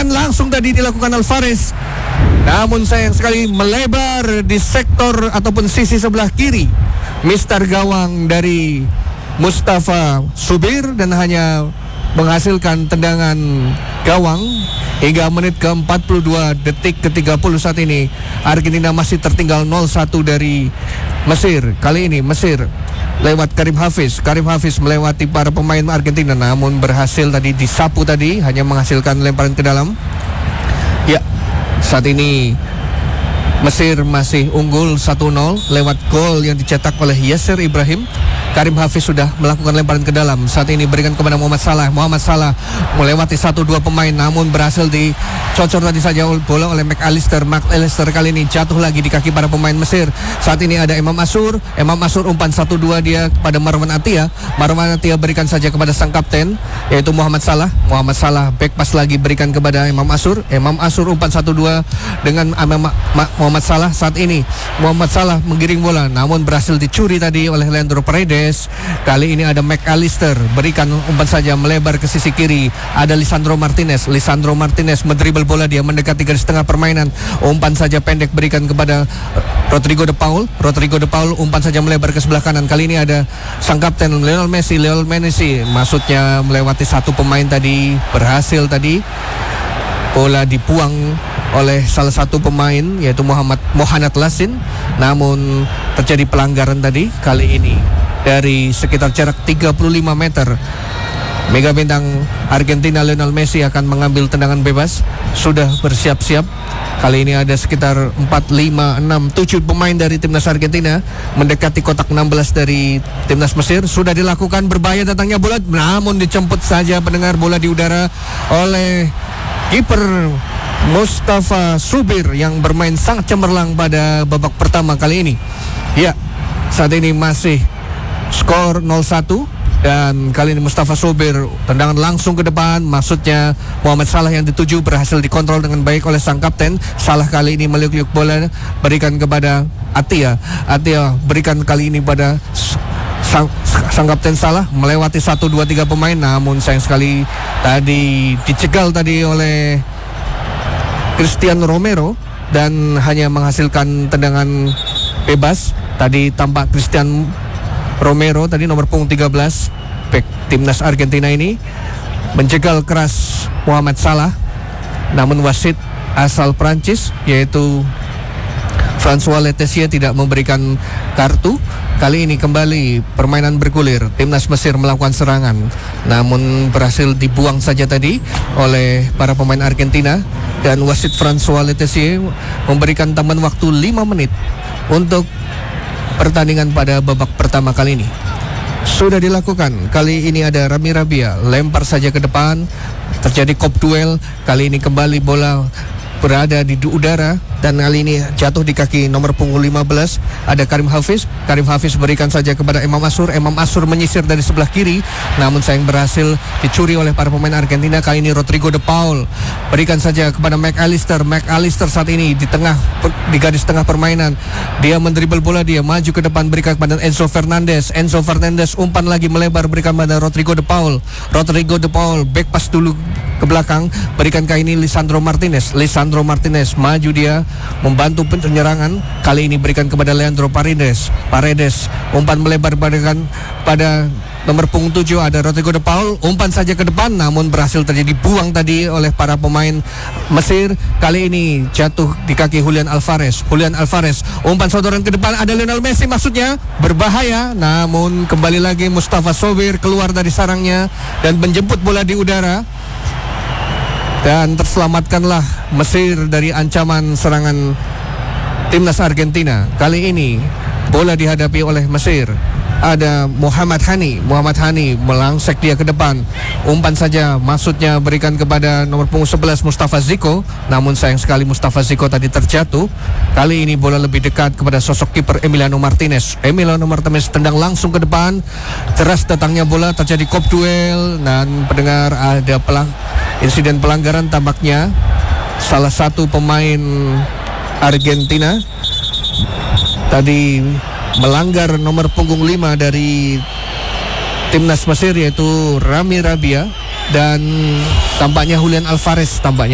serangan langsung tadi dilakukan Alvarez. Namun sayang sekali melebar di sektor ataupun sisi sebelah kiri Mister gawang dari Mustafa Subir dan hanya menghasilkan tendangan gawang. Hingga menit ke-42 detik ke-30 saat ini Argentina masih tertinggal 0-1 dari Mesir. Kali ini Mesir lewat Karim Hafiz melewati para pemain Argentina, namun berhasil tadi disapu tadi, hanya menghasilkan lemparan ke dalam. Ya, saat ini Mesir masih unggul 1-0 lewat gol yang dicetak oleh Yasser Ibrahim. Karim Hafiz sudah melakukan lemparan ke dalam. Saat ini berikan kepada Muhammad Salah melewati 1-2 pemain, namun berhasil dicocor tadi saja bola oleh McAllister. Kali ini jatuh lagi di kaki para pemain Mesir. Saat ini ada Imam Ashur umpan 1-2 dia kepada Marwan Atiyah. Marwan Atiyah berikan saja kepada sang kapten yaitu Muhammad Salah back pass lagi berikan kepada Imam Ashur umpan 1-2 dengan Muhammad Salah. Saat ini Muhammad Salah menggiring bola, namun berhasil dicuri tadi oleh Leandro Paredes. Kali ini ada McAllister berikan umpan saja melebar ke sisi kiri. Ada Lisandro Martinez mendribel bola, dia mendekati garis tengah permainan. Umpan saja pendek berikan kepada Rodrigo de Paul umpan saja melebar ke sebelah kanan. Kali ini ada sang kapten Lionel Messi maksudnya melewati satu pemain tadi, berhasil tadi bola dibuang oleh salah satu pemain yaitu Mohanad Lassin, namun terjadi pelanggaran tadi kali ini dari sekitar jarak 35 meter. Mega bintang Argentina Lionel Messi akan mengambil tendangan bebas. Sudah bersiap-siap. Kali ini ada sekitar 4, 5, 6, 7 pemain dari timnas Argentina mendekati kotak 16 dari timnas Mesir. Sudah dilakukan, berbahaya datangnya bola, namun dijemput saja pendengar bola di udara oleh kiper Mustafa Subir yang bermain sangat cemerlang pada babak pertama kali ini. Ya, saat ini masih skor 0-1 dan kali ini Mustafa Subir tendangan langsung ke depan, maksudnya Muhammad Salah yang dituju berhasil dikontrol dengan baik oleh sang kapten. Salah kali ini meliuk-liuk bola berikan kepada Atiyah berikan kali ini pada sang kapten Salah melewati 1, 2, 3 pemain, namun sayang sekali tadi dicegal tadi oleh Cristian Romero dan hanya menghasilkan tendangan bebas. Tadi tampak Cristian Romero tadi nomor punggung 13 bek timnas Argentina ini menjegal keras Muhammad Salah, namun wasit asal Prancis yaitu François Letessier tidak memberikan kartu. Kali ini kembali permainan bergulir. Timnas Mesir melakukan serangan, namun berhasil dibuang saja tadi oleh para pemain Argentina, dan wasit François Letessier memberikan tambahan waktu 5 menit untuk pertandingan pada babak pertama kali ini. Sudah dilakukan. Kali ini ada Rami Rabia lempar saja ke depan, terjadi kop duel. Kali ini kembali bola berada di udara dan kali ini jatuh di kaki nomor punggung 15 ada Karim Hafiz berikan saja kepada Imam Ashur menyisir dari sebelah kiri, namun sayang berhasil dicuri oleh para pemain Argentina. Kali ini Rodrigo de Paul berikan saja kepada McAllister saat ini di garis tengah permainan, dia mendribel bola, dia maju ke depan berikan kepada Enzo Fernandez umpan lagi melebar berikan kepada Rodrigo de Paul back pass dulu ke belakang berikan kali ini Lisandro Martinez maju dia membantu penyerangan. Kali ini berikan kepada Leandro Paredes umpan melebar berikan pada nomor punggung 7 ada Rodrigo de Paul, umpan saja ke depan, namun berhasil terjadi buang tadi oleh para pemain Mesir. Kali ini jatuh di kaki Julian Alvarez, umpan sodoran ke depan ada Lionel Messi, maksudnya berbahaya, namun kembali lagi Mustafa Subir keluar dari sarangnya dan menjemput bola di udara. Dan terselamatkanlah Mesir dari ancaman serangan timnas Argentina. Kali ini bola dihadapi oleh Mesir. Ada Muhammad Hani melangsek dia ke depan, umpan saja maksudnya berikan kepada nomor punggung 11 Mustafa Ziko, namun sayang sekali Mustafa Ziko tadi terjatuh. Kali ini bola lebih dekat kepada sosok kiper Emiliano Martinez tendang langsung ke depan, deras datangnya bola, terjadi kop duel dan pendengar ada insiden pelanggaran. Tampaknya salah satu pemain Argentina tadi melanggar nomor punggung 5 dari timnas Mesir yaitu Rami Rabia, dan tampaknya Julian Alvarez